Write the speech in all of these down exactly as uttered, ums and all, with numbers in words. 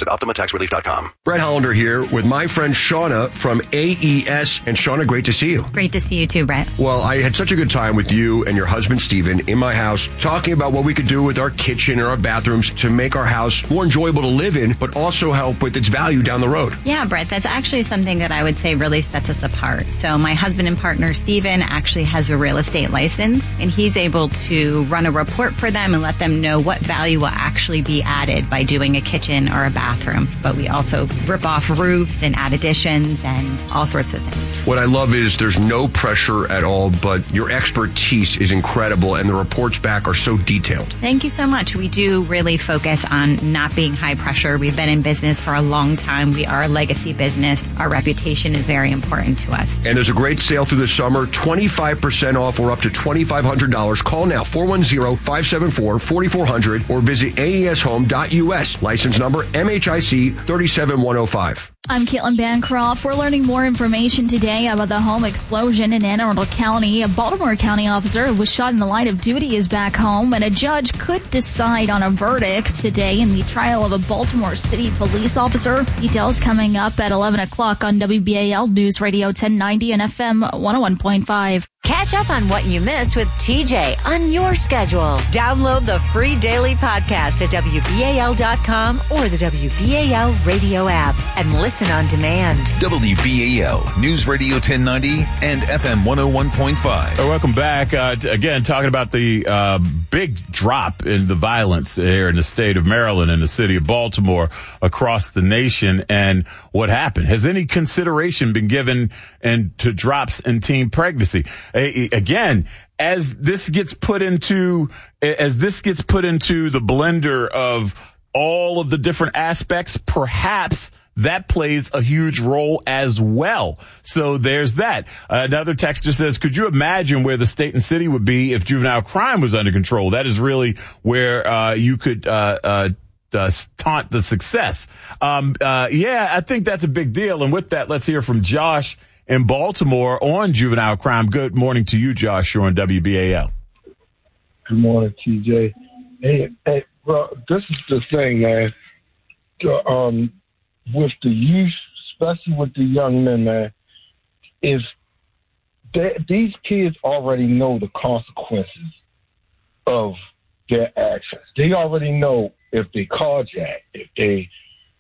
Visit Optima Tax Relief dot com. Brett Hollander here with my friend Shauna from A E S. And Shauna, great to see you. Great to see you too, Brett. Well, I had such a good time with you and your husband, Steven, in my house, talking about what we could do with our kitchen and our bathrooms to make our house more enjoyable to live in, but also help with its value down the road. Yeah, Brett, that's actually something that I would say really sets us apart. So my husband and partner, Steven, actually has a real estate license, and he's able to run a report for them and let them know what value will actually be added by doing a kitchen or a bathroom. But we also rip off roofs and add additions and all sorts of things. What I love is there's no pressure at all, but your expertise is incredible, and the reports back are so detailed. Thank you so much. We do really focus on not being high pressure. We've been in business for a long time. We are a legacy business. Our reputation is very important to us. And there's a great sale through the summer, twenty-five percent off or up to twenty-five hundred dollars. Call now, four one zero, five seven four, four four zero zero or visit A E S home dot U S. License number M H I C three seven one zero five. I'm Caitlin Bancroft. We're learning more information today about the home explosion in Anne Arundel County. A Baltimore County officer who was shot in the line of duty is back home, and a judge could decide on a verdict today in the trial of a Baltimore City police officer. Details coming up at eleven o'clock on W B A L News Radio ten ninety and F M one oh one point five. Catch up on what you missed with T J on your schedule. Download the free daily podcast at W B A L dot com or the W B A L radio app and listen on demand. W B A L News Radio ten ninety and F M one oh one point five. Right, welcome back. Uh, t- again, talking about the uh, big drop in the violence here in the state of Maryland and the city of Baltimore across the nation and what happened. Has any consideration been given and to drops in teen pregnancy? A- again, as this gets put into as this gets put into the blender of all of the different aspects, perhaps that plays a huge role as well. So there's that. Uh, another texter says, could you imagine where the state and city would be if juvenile crime was under control? That is really where uh, you could uh, uh, uh, taunt the success. Um, uh, yeah, I think that's a big deal. And with that, let's hear from Josh in Baltimore on juvenile crime. Good morning to you, Josh. You're on W B A L. Good morning, T J. Hey, hey, bro, this is the thing, man. Um, with the youth, especially with the young men, man, if they, these kids already know the consequences of their actions. They already know if they carjack, if they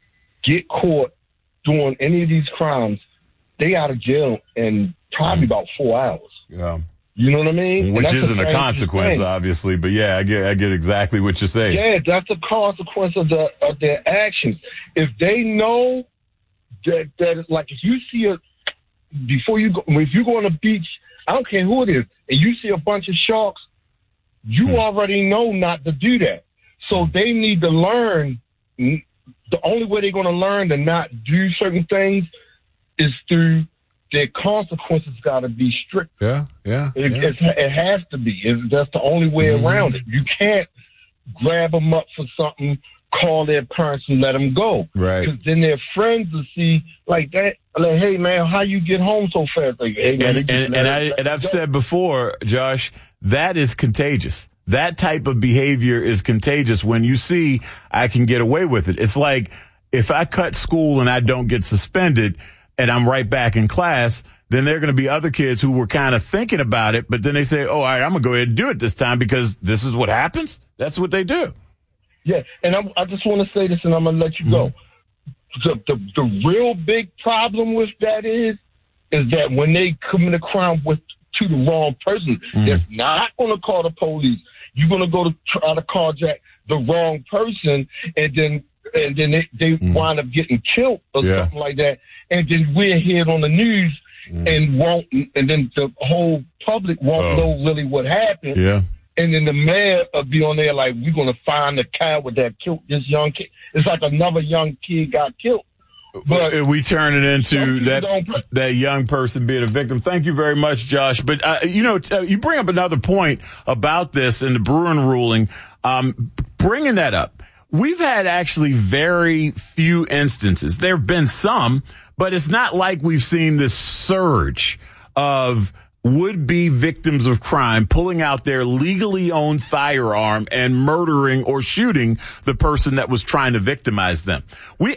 get caught doing any of these crimes, they out of jail in probably about four hours. Yeah. You know what I mean? Which isn't a consequence, obviously, but yeah, I get, I get exactly what you're saying. Yeah, that's a consequence of the of their actions. If they know that that like if you see a before you go if you go on the beach, I don't care who it is, and you see a bunch of sharks, you hmm. already know not to do that. So they need to learn. The only way they're going to learn to not do certain things is through. Their consequences got to be strict. Yeah, yeah. It, yeah. It's, it has to be. It's, that's the only way mm-hmm. around it. You can't grab them up for something, call their parents, and let them go. Right. Because then their friends will see like that. Like, hey man, how you get home so fast? Like, hey man, and and, and I and I've go. said before, Josh, that is contagious. That type of behavior is contagious. When you see, I can get away with it. It's like if I cut school and I don't get suspended, and I'm right back in class, then there are going to be other kids who were kind of thinking about it, but then they say, oh, all right, I'm going to go ahead and do it this time because this is what happens. That's what they do. Yeah, and I, I just want to say this, and I'm going to let you go. Mm-hmm. The, the the real big problem with that is, is that when they commit a crime with to the wrong person, mm-hmm. they're not going to call the police. You're going to go to try to carjack the wrong person, and then and then they, they mm. wind up getting killed or yeah. something like that. And then we're here on the news mm. and won't, and then the whole public won't oh. know really what happened. Yeah. And then the mayor will be on there like, we're going to find the coward that killed this young kid. It's like another young kid got killed. But we turn it into that that young person being a victim. Thank you very much, Josh. But, uh, you know, uh, you bring up another point about this in the Bruin ruling. Um, bringing that up. We've had actually very few instances. There have been some, but it's not like we've seen this surge of would-be victims of crime pulling out their legally owned firearm and murdering or shooting the person that was trying to victimize them. We